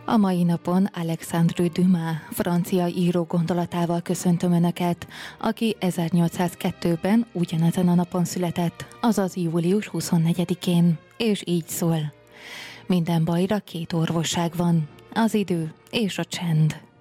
A mai napon Alexandre Dumas, francia író gondolatával köszöntöm Önöket, aki 1802-ben ugyanezen a napon született, azaz július 24-én, és így szól. Minden bajra két orvosság van, az idő és a csend.